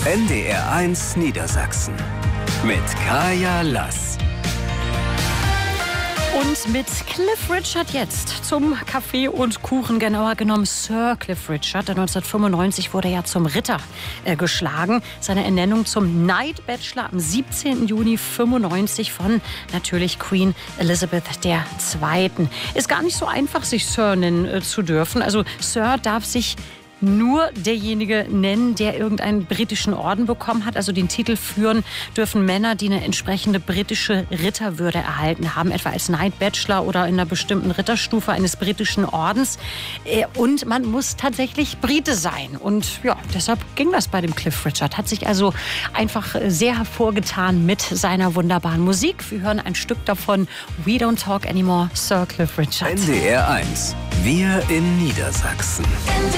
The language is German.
NDR1 Niedersachsen mit Kaya Lass. Und mit Cliff Richard jetzt zum Kaffee und Kuchen, genauer genommen Sir Cliff Richard. 1995 wurde er zum Ritter geschlagen. Seine Ernennung zum Knight Bachelor am 17. Juni 95 von natürlich Queen Elizabeth II. Ist gar nicht so einfach, sich Sir nennen zu dürfen. Also Sir darf sich nur derjenige nennen, der irgendeinen britischen Orden bekommen hat. Also den Titel führen dürfen Männer, die eine entsprechende britische Ritterwürde erhalten haben, etwa als Knight Bachelor oder in einer bestimmten Ritterstufe eines britischen Ordens. Und man muss tatsächlich Brite sein. Und ja, deshalb ging das bei dem Cliff Richard. Hat sich also einfach sehr hervorgetan mit seiner wunderbaren Musik. Wir hören ein Stück davon. We Don't Talk Anymore, Sir Cliff Richard. NDR1. Wir in Niedersachsen.